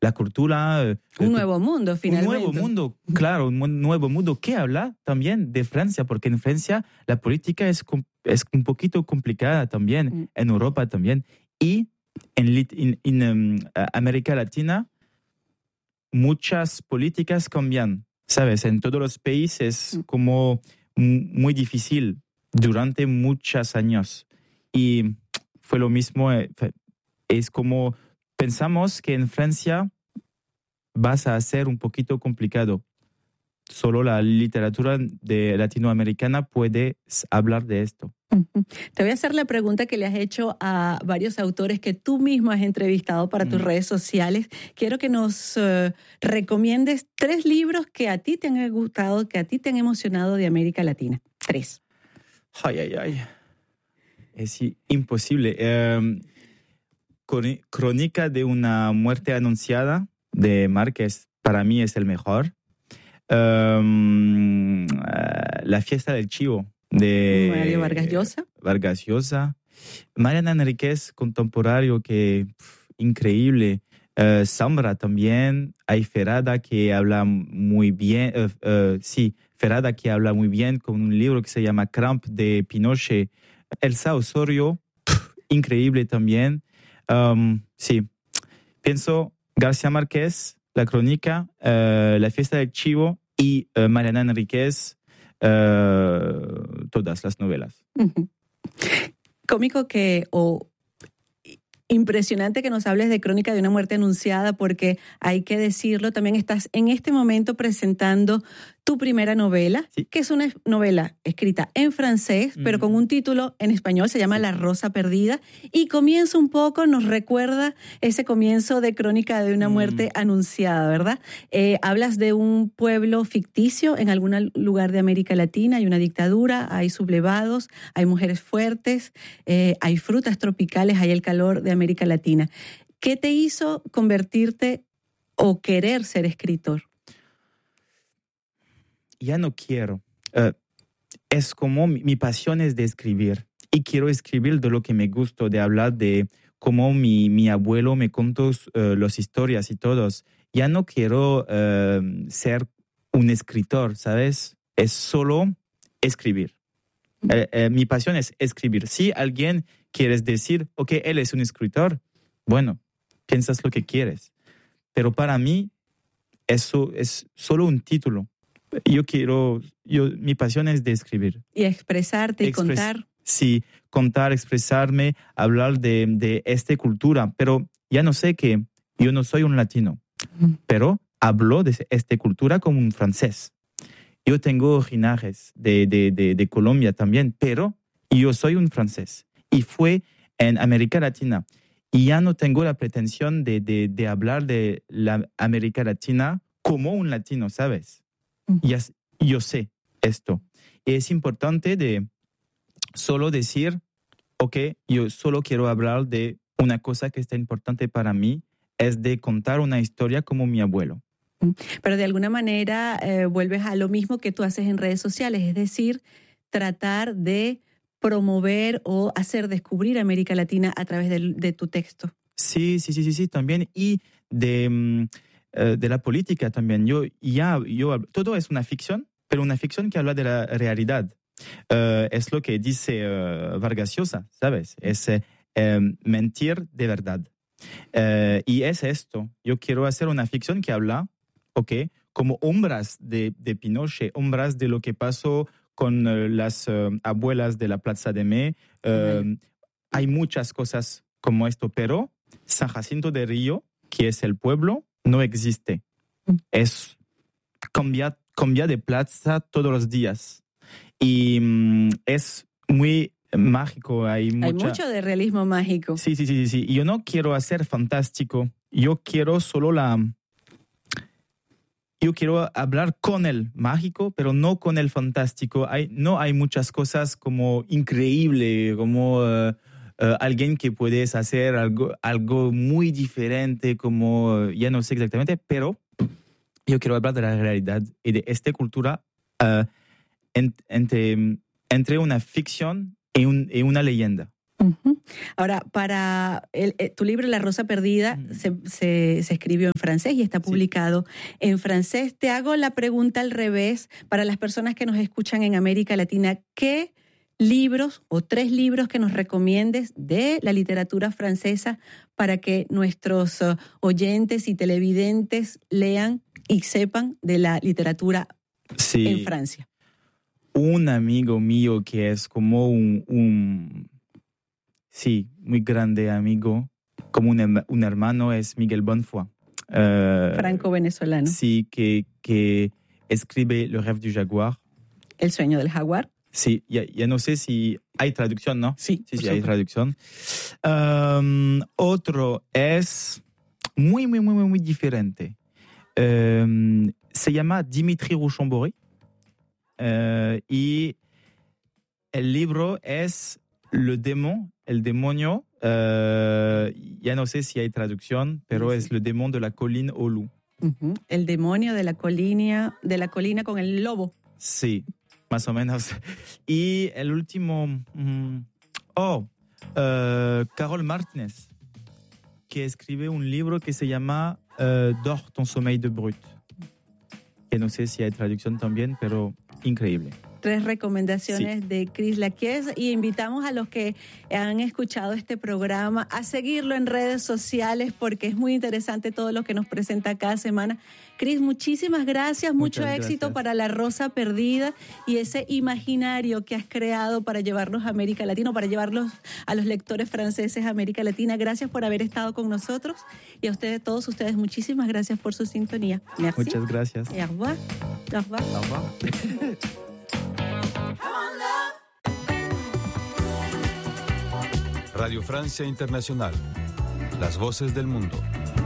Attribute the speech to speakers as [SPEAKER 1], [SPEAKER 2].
[SPEAKER 1] la cultura.
[SPEAKER 2] Un nuevo mundo, finalmente.
[SPEAKER 1] Un nuevo mundo, claro, un nuevo mundo que habla también de Francia, porque en Francia la política es un poquito complicada también, en Europa también. Y en América Latina muchas políticas cambian, ¿sabes? En todos los países como muy difícil durante muchos años. Y fue lo mismo, es como pensamos que en Francia vas a ser un poquito complicado. Solo la literatura latinoamericana puede hablar de esto.
[SPEAKER 2] Te voy a hacer la pregunta que le has hecho a varios autores que tú mismo has entrevistado para tus redes sociales. Quiero que nos recomiendes 3 libros que a ti te han gustado, que a ti te han emocionado de América Latina. 3.
[SPEAKER 1] Ay. Es imposible. Crónica de una muerte anunciada de Márquez, para mí es el mejor. La fiesta del chivo de
[SPEAKER 2] Mario Vargas Llosa.
[SPEAKER 1] Mariana Enríquez, contemporáneo, que increíble. Zambra también. Hay Ferrada que habla muy bien. Ferrada que habla muy bien con un libro que se llama Cramp de Pinochet. Elsa Osorio, increíble también. Pienso García Márquez, La Crónica, La fiesta del chivo y Mariana Enríquez, todas las novelas.
[SPEAKER 2] Cómico impresionante que nos hables de Crónica de una muerte anunciada, porque hay que decirlo, también estás en este momento presentando tu primera novela, que es una novela escrita en francés, pero con un título en español, se llama La Rosa Perdida, y comienza un poco, nos recuerda ese comienzo de Crónica de una muerte anunciada, ¿verdad? Hablas de un pueblo ficticio en algún lugar de América Latina, hay una dictadura, hay sublevados, hay mujeres fuertes, hay frutas tropicales, hay el calor de América Latina. ¿Qué te hizo convertirte o querer ser escritor?
[SPEAKER 1] Ya no quiero. Es como mi pasión es de escribir. Y quiero escribir de lo que me gusta, de hablar de cómo mi abuelo me contó las historias y todos. Ya no quiero ser un escritor, ¿sabes? Es solo escribir. Mi pasión es escribir. Si alguien quiere decir, ok, él es un escritor, bueno, piensas lo que quieres. Pero para mí, eso es solo un título. Mi pasión es de escribir.
[SPEAKER 2] Y expresarte y contar.
[SPEAKER 1] Sí, contar, expresarme, hablar de esta cultura. Pero ya no sé que yo no soy un latino, pero hablo de esta cultura como un francés. Yo tengo originajes de Colombia también, pero yo soy un francés. Y fue en América Latina. Y ya no tengo la pretensión de hablar de la América Latina como un latino, ¿sabes? Yo sé esto. Es importante de solo decir, ok, yo solo quiero hablar de una cosa que está importante para mí, es de contar una historia como mi abuelo.
[SPEAKER 2] Pero de alguna manera vuelves a lo mismo que tú haces en redes sociales, es decir, tratar de promover o hacer descubrir América Latina a través de tu texto.
[SPEAKER 1] Sí, también. Y de la política también. Todo es una ficción, pero una ficción que habla de la realidad. Es lo que dice Vargas Llosa, ¿sabes? Es mentir de verdad. Y es esto. Yo quiero hacer una ficción que habla, como sombras de Pinochet, sombras de lo que pasó con las abuelas de la Plaza de May. Hay muchas cosas como esto, pero San Jacinto de Río, que es el pueblo, no existe. Es cambia de plaza todos los días. Y es muy mágico. Hay
[SPEAKER 2] mucho de realismo mágico.
[SPEAKER 1] Sí. Y yo no quiero hacer fantástico. Yo quiero Yo quiero hablar con el mágico, pero no con el fantástico. No hay muchas cosas como increíble, como alguien que puedes hacer algo muy diferente, como ya no sé exactamente, pero yo quiero hablar de la realidad y de esta cultura entre una ficción y una leyenda.
[SPEAKER 2] Uh-huh. Ahora, para tu libro La Rosa Perdida se escribió en francés y está publicado en francés. Te hago la pregunta al revés para las personas que nos escuchan en América Latina. ¿Qué libros o 3 libros que nos recomiendes de la literatura francesa para que nuestros oyentes y televidentes lean y sepan de la literatura en Francia?
[SPEAKER 1] Un amigo mío que es como un muy grande amigo, como un hermano, es Miguel Bonnefoy.
[SPEAKER 2] Franco-venezolano.
[SPEAKER 1] Sí, que escribe Le Rêve du Jaguar.
[SPEAKER 2] El sueño del jaguar.
[SPEAKER 1] Sí, ya no sé si hay traducción, ¿no?
[SPEAKER 2] Sí,
[SPEAKER 1] hay traducción. Otro es muy diferente. Se llama Dimitri Rouchon-Bory. Y el libro es el demonio, ya no sé si hay traducción, pero es el demonio de la colina au loup.
[SPEAKER 2] Uh-huh. El demonio de la colina con el lobo.
[SPEAKER 1] Sí, más o menos. Y el último, Carol Martínez, que escribe un libro que se llama Dors ton sommeil de brute. Que no sé si hay traducción también, pero increíble.
[SPEAKER 2] 3 recomendaciones de Chris Laquies y invitamos a los que han escuchado este programa a seguirlo en redes sociales porque es muy interesante todo lo que nos presenta cada semana. Chris, muchísimas gracias, mucho éxito para La Rosa Perdida y ese imaginario que has creado para llevarlos a América Latina, para llevarlos a los lectores franceses a América Latina. Gracias por haber estado con nosotros y a ustedes, todos ustedes, muchísimas gracias por su sintonía. Merci.
[SPEAKER 1] Muchas gracias.
[SPEAKER 2] Et au revoir. Au revoir.
[SPEAKER 1] Au revoir.
[SPEAKER 3] Radio Francia Internacional. Las voces del mundo.